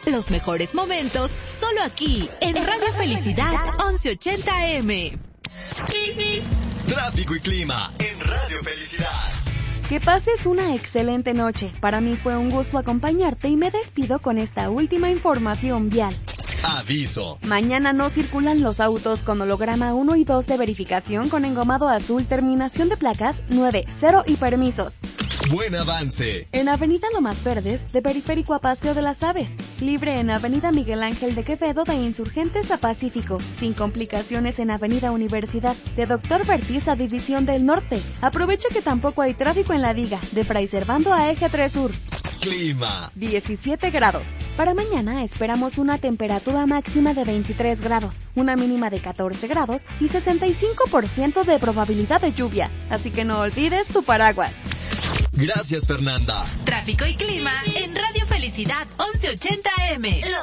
Los mejores momentos, solo aquí, en Radio Felicidad 1180M. Tráfico y clima en Radio Felicidad. Que pases una excelente noche. Para mí fue un gusto acompañarte y me despido con esta última información vial. Aviso. Mañana no circulan los autos con holograma 1 y 2 de verificación con engomado azul, terminación de placas 9, 0 y permisos. Buen avance. En Avenida Lomas Verdes, de Periférico a Paseo de las Aves. Libre en Avenida Miguel Ángel de Quevedo, de Insurgentes a Pacífico. Sin complicaciones en Avenida Universidad, de Dr. Bertiz a División del Norte. Aprovecha que tampoco hay tráfico en La Viga, de Fray Servando a Eje 3 Sur. Clima. 17 grados. Para mañana esperamos una temperatura máxima de 23 grados, una mínima de 14 grados y 65% de probabilidad de lluvia. Así que no olvides tu paraguas. Gracias, Fernanda. Tráfico y clima en Radio Felicidad 1180M.